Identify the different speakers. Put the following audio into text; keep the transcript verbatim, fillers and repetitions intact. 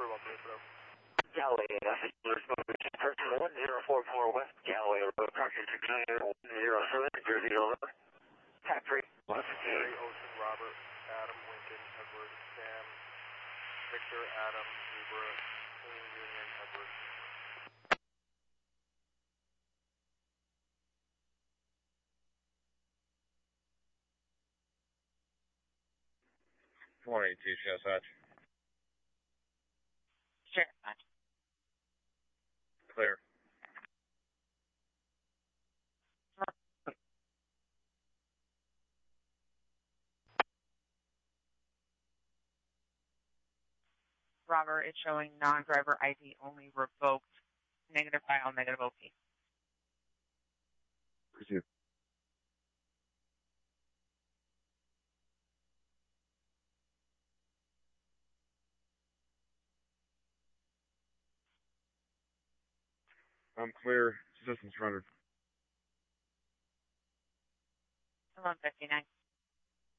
Speaker 1: Galloway, uh, person one zero four four West Galloway Road, Crockett six nine one zero seven, Jersey, over. Factory. West.
Speaker 2: Jerry, Ocean, Robert, Adam, Lincoln, Edward, Sam, Victor, Adam, Zebra, Queen, Union, Edward.
Speaker 3: four eighty-two, show such.
Speaker 4: Sure, much.
Speaker 3: Clear.
Speaker 4: Robert, it's showing non-driver I D only revoked. Negative file, negative O P.
Speaker 3: Pursue. I'm clear. System surrendered.
Speaker 4: one fifty-nine.